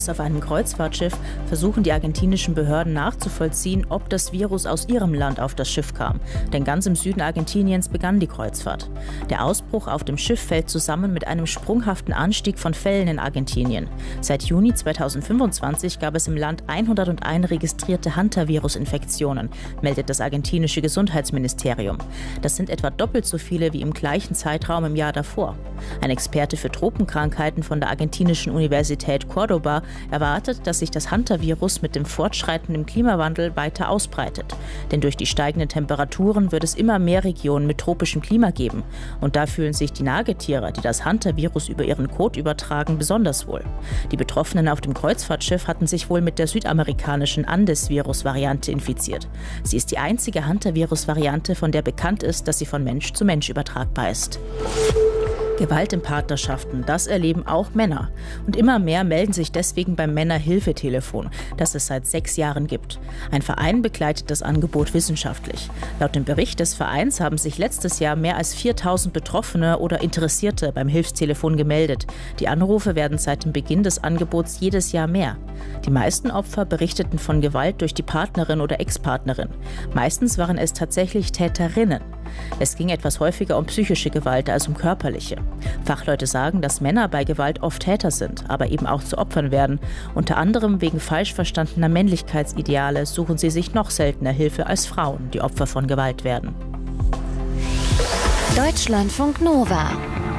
Auf einem Kreuzfahrtschiff versuchen die argentinischen Behörden nachzuvollziehen, ob das Virus aus ihrem Land auf das Schiff kam. Denn ganz im Süden Argentiniens begann die Kreuzfahrt. Der Ausbruch auf dem Schiff fällt zusammen mit einem sprunghaften Anstieg von Fällen in Argentinien. Seit Juni 2025 gab es im Land 101 registrierte Hantavirus-Infektionen, meldet das argentinische Gesundheitsministerium. Das sind etwa doppelt so viele wie im gleichen Zeitraum im Jahr davor. Ein Experte für Tropenkrankheiten von der argentinischen Universität Córdoba erwartet, dass sich das Hantavirus mit dem fortschreitenden Klimawandel weiter ausbreitet. Denn durch die steigenden Temperaturen wird es immer mehr Regionen mit tropischem Klima geben. Und da fühlen sich die Nagetiere, die das Hantavirus über ihren Kot übertragen, besonders wohl. Die Betroffenen auf dem Kreuzfahrtschiff hatten sich wohl mit der südamerikanischen Andes-Virus-Variante infiziert. Sie ist die einzige Hantavirus-Variante, von der bekannt ist, dass sie von Mensch zu Mensch übertragbar ist. Gewalt in Partnerschaften, das erleben auch Männer. Und immer mehr melden sich deswegen beim Männerhilfetelefon, das es seit 6 Jahren gibt. Ein Verein begleitet das Angebot wissenschaftlich. Laut dem Bericht des Vereins haben sich letztes Jahr mehr als 4.000 Betroffene oder Interessierte beim Hilfstelefon gemeldet. Die Anrufe werden seit dem Beginn des Angebots jedes Jahr mehr. Die meisten Opfer berichteten von Gewalt durch die Partnerin oder Ex-Partnerin. Meistens waren es tatsächlich Täterinnen. Es ging etwas häufiger um psychische Gewalt als um körperliche. Fachleute sagen, dass Männer bei Gewalt oft Täter sind, aber eben auch zu Opfern werden. Unter anderem wegen falsch verstandener Männlichkeitsideale suchen sie sich noch seltener Hilfe als Frauen, die Opfer von Gewalt werden. Deutschlandfunk Nova